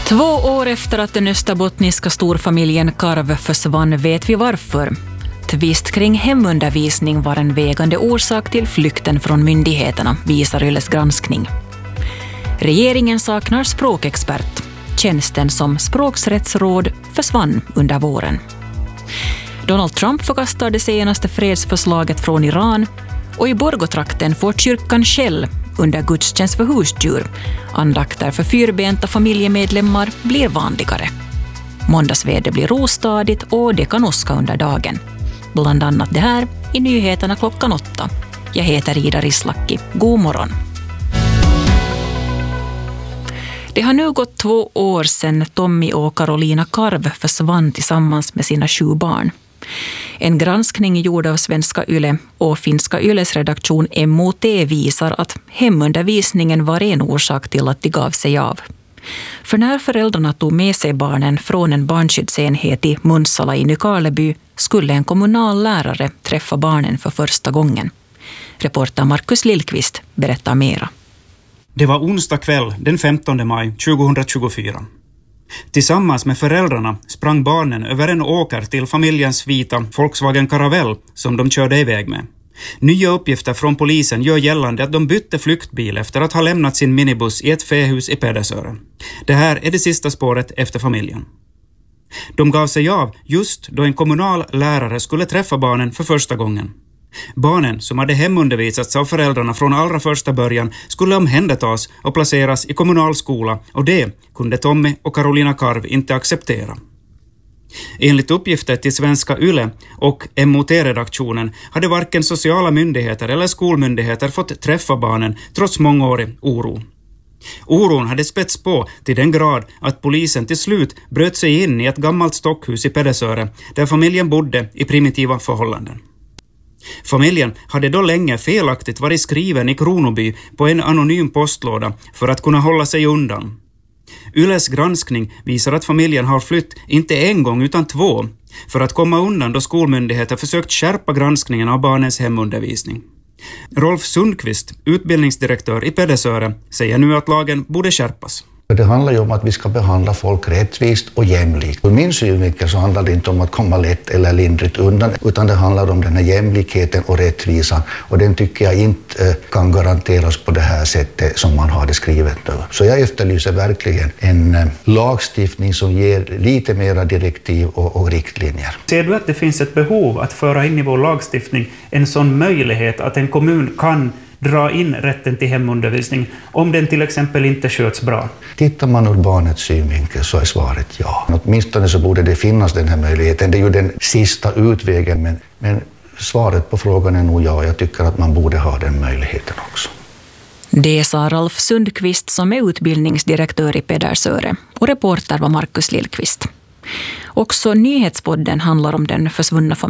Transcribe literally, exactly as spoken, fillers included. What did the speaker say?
Två år efter att den österbottniska storfamiljen Karv försvann vet vi varför. Tvist kring hemundervisning var en vägande orsak till flykten från myndigheterna, visar Yles granskning. Regeringen saknar språkexpert. Tjänsten som språksrättsråd försvann under våren. Donald Trump förkastar det senaste fredsförslaget från Iran och i Borgotrakten får kyrkan Shell under gudstjänst för husdjur. Andakter för fyrbenta familjemedlemmar blir vanligare. Måndagsväder blir rostadigt och det kan åska under dagen. Bland annat det här i nyheterna klockan åtta. Jag heter Ida Rislaki. God morgon. Det har nu gått två år sedan Tommy och Carolina Karv försvann tillsammans med sina sju barn. En granskning gjord av Svenska Yle och Finska Yles redaktion M O T visar att hemundervisningen var en orsak till att de gav sig av. För när föräldrarna tog med sig barnen från en barnskyddsenhet i Munsala i Nykarleby skulle en kommunal lärare träffa barnen för första gången. Reporter Markus Lillqvist berättar mera. Det var onsdag kväll den femtonde maj tjugohundratjugofyra. Tillsammans med föräldrarna sprang barnen över en åker till familjens vita Volkswagen Caravelle som de körde iväg med. Nya uppgifter från polisen gör gällande att de bytte flyktbil efter att ha lämnat sin minibuss i ett fähus i Pedersöre. Det här är det sista spåret efter familjen. De gav sig av just då en kommunal lärare skulle träffa barnen för första gången. Barnen som hade hemundervisats av föräldrarna från allra första början skulle omhändertas och placeras i kommunal skola och det kunde Tommy och Carolina Karv inte acceptera. Enligt uppgifter till Svenska Yle och M O T-redaktionen hade varken sociala myndigheter eller skolmyndigheter fått träffa barnen trots mångårig oro. Oron hade spätts på till den grad att polisen till slut bröt sig in i ett gammalt stockhus i Pedersöre där familjen bodde i primitiva förhållanden. Familjen hade då länge felaktigt varit skriven i Kronoby på en anonym postlåda för att kunna hålla sig undan. Yles granskning visar att familjen har flytt inte en gång utan två för att komma undan då skolmyndigheter försökt skärpa granskningen av barnens hemundervisning. Rolf Sundqvist, utbildningsdirektör i Pedersöre, säger nu att lagen borde skärpas. Det handlar ju om att vi ska behandla folk rättvist och jämlikt. Ur min synvinkel så handlar det inte om att komma lätt eller lindrigt undan, utan det handlar om den här jämlikheten och rättvisan. Och den tycker jag inte kan garanteras på det här sättet som man har det skrivet nu. Så jag efterlyser verkligen en lagstiftning som ger lite mera direktiv och, och riktlinjer. Ser du att det finns ett behov att föra in i vår lagstiftning en sån möjlighet att en kommun kan dra in rätten till hemundervisning om den till exempel inte sköts bra? Tittar man ur barnets synvinkel så är svaret ja. Åtminstone så borde det finnas den här möjligheten. Det är ju den sista utvägen, men, men svaret på frågan är nog ja. Jag tycker att man borde ha den möjligheten också. Det sa Rolf Sundqvist som är utbildningsdirektör i Pedersöre och reporter var Markus Lillqvist. Också nyhetspodden handlar om den försvunna familjen.